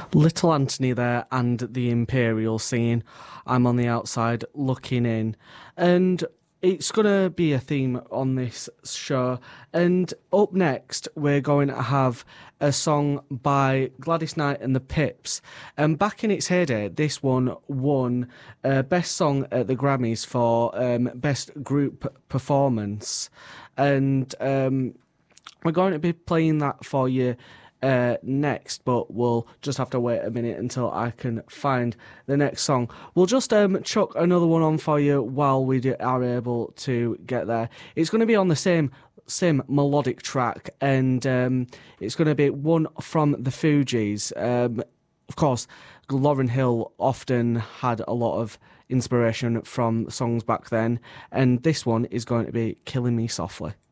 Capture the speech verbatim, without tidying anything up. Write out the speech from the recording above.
Little Anthony there and the Imperial singing I'm on the outside looking in. And it's going to be a theme on this show. And up next, we're going to have a song by Gladys Knight and the Pips. And back in its heyday, this one won uh, Best Song at the Grammys for um, Best Group Performance. And um, we're going to be playing that for you Uh, next, but we'll just have to wait a minute until I can find the next song. We'll just um, chuck another one on for you while we do, are able to get there. It's going to be on the same same melodic track, and um, it's going to be one from the Fugees. Um, of course, Lauryn Hill often had a lot of inspiration from songs back then, and this one is going to be Killing Me Softly.